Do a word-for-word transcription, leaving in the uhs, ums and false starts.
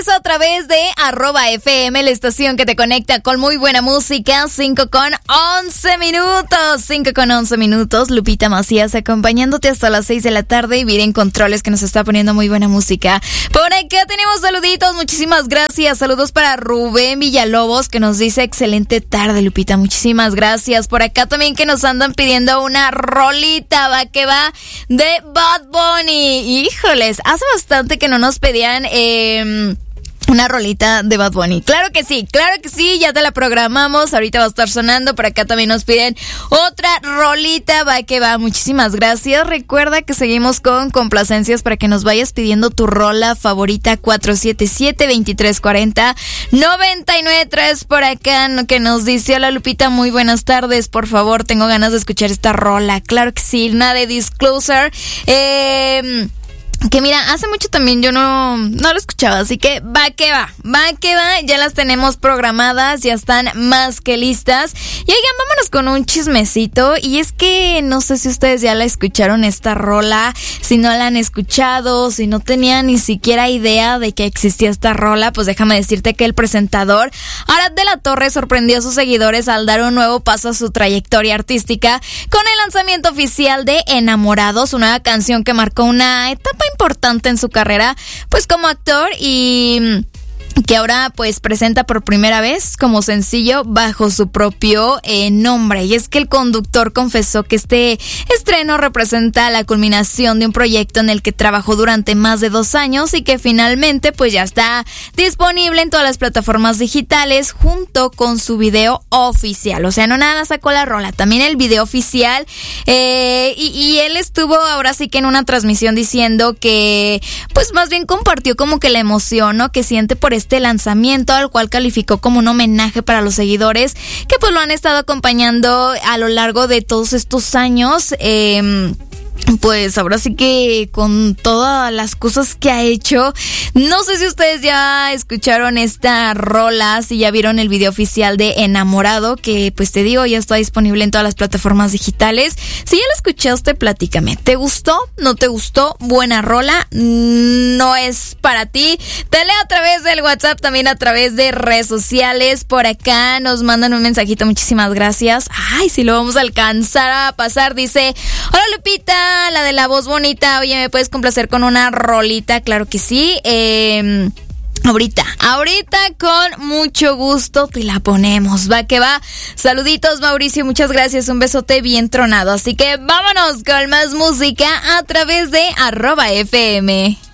regreso a través de arroba F M, la estación que te conecta con muy buena música. Cinco con once minutos. Cinco con once minutos. Lupita Macías acompañándote hasta las seis de la tarde. Y miren Controles que nos está poniendo muy buena música. Por acá tenemos saluditos. Muchísimas gracias. Saludos para Rubén Villalobos que nos dice excelente tarde, Lupita. Muchísimas gracias. Por acá también que nos andan pidiendo una rolita, va que va, de Bad Bunny. Híjoles, hace bastante que no nos pedían eh, una rolita de Bad Bunny. Claro que sí, claro que sí, ya te la programamos, ahorita va a estar sonando. Por acá también nos piden otra rolita, va que va. Muchísimas gracias. Recuerda que seguimos con complacencias para que nos vayas pidiendo tu rola favorita. Cuatro siete siete, dos tres cuatro cero, nueve nueve tres por acá, que nos dice: hola Lupita, muy buenas tardes, por favor, tengo ganas de escuchar esta rola. Claro que sí, nada de Disclosure. Eh... Que mira, hace mucho también yo no, no lo escuchaba, así que va que va, va que va, ya las tenemos programadas, ya están más que listas. Y oigan, vámonos con un chismecito, y es que no sé si ustedes ya la escucharon esta rola, si no la han escuchado, si no tenían ni siquiera idea de que existía esta rola, pues déjame decirte que el presentador Arad de la Torre sorprendió a sus seguidores al dar un nuevo paso a su trayectoria artística con el lanzamiento oficial de Enamorado, su nueva canción que marcó una etapa importante en su carrera, pues como actor, y que ahora pues presenta por primera vez como sencillo bajo su propio eh, nombre. Y es que el conductor confesó que este estreno representa la culminación de un proyecto en el que trabajó durante más de dos años y que finalmente pues ya está disponible en todas las plataformas digitales junto con su video oficial. O sea, no nada más sacó la rola, también el video oficial, eh, y, y él estuvo ahora sí que en una transmisión diciendo que pues más bien compartió como que la emoción, ¿no?, que siente por este lanzamiento, al cual calificó como un homenaje para los seguidores que pues lo han estado acompañando a lo largo de todos estos años. Eh, Pues ahora sí que con todas las cosas que ha hecho. No sé si ustedes ya escucharon esta rola, si ya vieron el video oficial de Enamorado, que pues te digo, ya está disponible en todas las plataformas digitales. Si ya la escuchaste, platícame. ¿Te gustó? ¿No te gustó? ¿Buena rola? ¿No es para ti? Te leo a través del WhatsApp, también a través de redes sociales. Por acá nos mandan un mensajito, muchísimas gracias. Ay, si lo vamos a alcanzar a pasar. Dice: hola Lupita, la de la voz bonita, oye, ¿me puedes complacer con una rolita? Claro que sí, eh, ahorita, ahorita con mucho gusto te la ponemos, va que va. Saluditos Mauricio, muchas gracias, un besote bien tronado, así que vámonos con más música a través de arroba F M.